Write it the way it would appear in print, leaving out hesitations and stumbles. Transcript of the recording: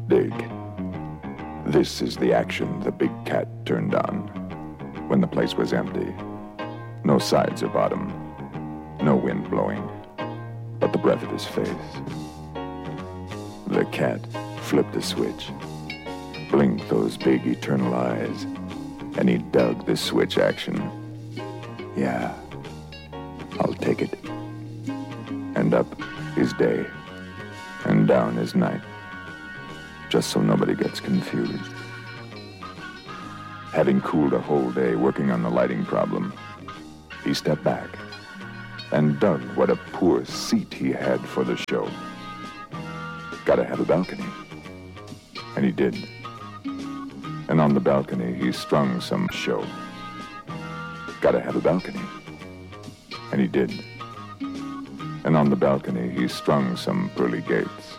Dig. This is the action the big cat turned on when the place was empty. No sides or bottom, no wind blowing, but the breath of his face. The cat flipped a switch, blinked those big eternal eyes, and he dug the switch action. Yeah, I'll take it. And up is day, and down is night, just so nobody gets confused. Having cooled a whole day working on the lighting problem, he stepped back and dug what a poor seat he had for the show. Gotta have a balcony. And he did. And on the balcony, he strung some show. Gotta have a balcony. And he did. And on the balcony, he strung some pearly gates.